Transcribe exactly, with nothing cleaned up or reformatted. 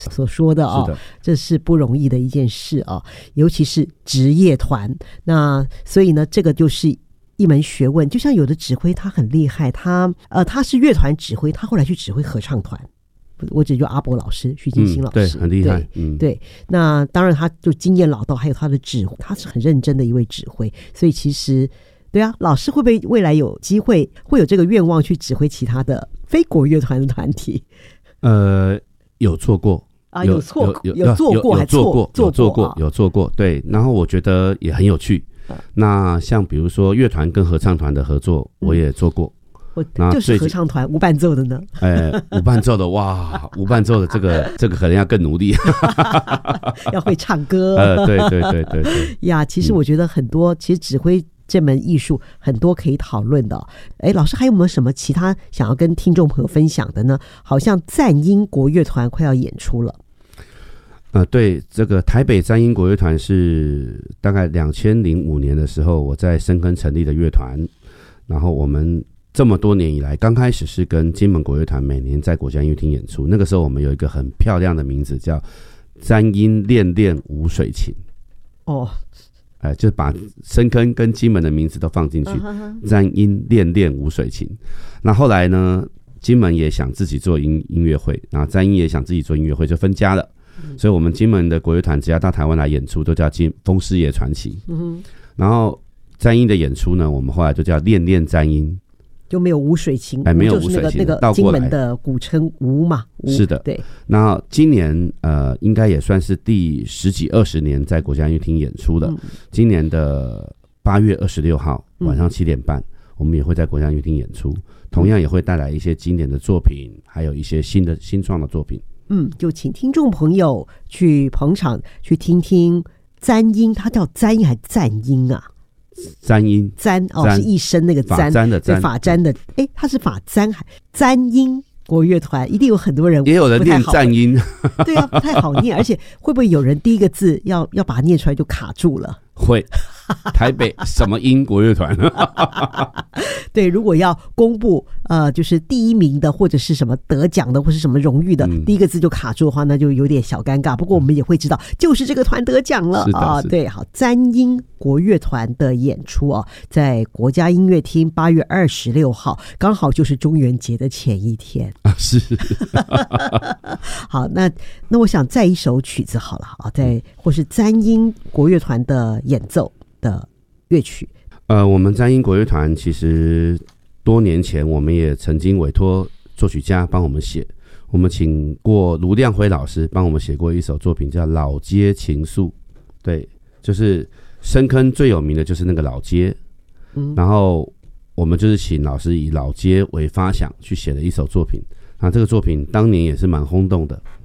所说的哦，是的，这是不容易的一件事哦，尤其是职业团。那所以呢，这个就是一门学问。就像有的指挥他很厉害，他呃他是乐团指挥，他后来去指挥合唱团。我只就阿伯老师徐金星老师、嗯、 对，很厉害。对、 嗯、对，那当然他就经验老道，还有他的指挥，他是很认真的一位指挥。所以其实对啊，老师会不会未来有机会会有这个愿望去指挥其他的非国乐团的团体？ 呃，有做过啊，有错有有做过还做过有做过有做过，对。然后我觉得也很有趣。啊、那像比如说乐团跟合唱团的合作，我也做过。 我就是合唱团无伴奏的呢。 哎，无伴奏的哇，无伴奏的这个这个可能要更努力， 要会唱歌。 呃，对对对对对。 呀，其实我觉得很多，嗯、其实指挥这门艺术很多可以讨论的。哎，老师还有没有什么其他想要跟听众朋友分享的呢？好像赞音国乐团快要演出了。 呃，对，这个台北赞音国乐团是大概两千零五年的时候，我在深坑成立的乐团，然后我们这么多年以来，刚开始是跟金门国乐团每年在国家音乐厅演出，那个时候我们有一个很漂亮的名字叫赞音练练无水琴。哦，哎、呃，就是把深坑跟金门的名字都放进去，赞音练练无水琴。那后来呢，金门也想自己做音音乐会，然后赞音也想自己做音乐会，就分家了。嗯、所以我们金门的国乐团只要到台湾来演出，都叫金风狮爷传奇。嗯、然后赞音的演出呢，我们后来就叫练练赞音。 就没有无水琴， 哎，没有无水琴， 就是那个那个金门的古称吴嘛，吴是的， 对。 然后今年呃，应该也算是第十几二十年在国家音乐厅演出了。嗯、今年的八月二十六号晚上七点半、嗯，我们也会在国家音乐厅演出，同样也会带来一些经典的作品，还有一些新的新创的作品。 嗯，就请听众朋友去捧场，去听听赞音，它叫赞音还是赞音啊？ 簪音， 簪哦，是一身那个簪， 法簪的簪， 法簪的，哎，他是法簪还簪音国乐团，一定有很多人也有人念赞音， 对啊，不太好念，而且会不会有人第一个字要要把它念出来就卡住了？ 会，台北什么音国乐团？ 对，如果要公布呃，就是第一名的或者是什么得奖的或是什么荣誉的、嗯，第一个字就卡住的话，那就有点小尴尬。不过我们也会知道，就是这个团得奖了啊。对，好，簪音国乐团的演出啊，在国家音乐厅八月二十六号，刚好就是中元节的前一天啊。是， 好，那那我想再一首曲子好了啊，在或是簪音国乐团的演奏的乐曲。 呃，我们簪音国乐团其实多年前我们也曾经委托作曲家帮我们写，我们请过卢亮辉老师帮我们写过一首作品叫《老街情愫》。对，就是深坑最有名的就是那个老街，嗯，然后我们就是请老师以老街为发想去写了一首作品。那这个作品当年也是蛮轰动的，